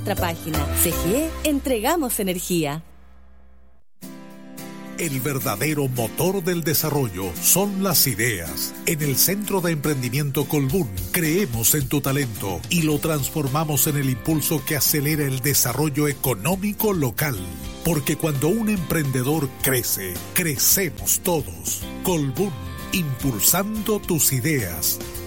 Nuestra página CGE entregamos energía. El verdadero motor del desarrollo son las ideas. En el Centro de Emprendimiento Colbún creemos en tu talento y lo transformamos en el impulso que acelera el desarrollo económico local. Porque cuando un emprendedor crece, crecemos todos. Colbún, impulsando tus ideas.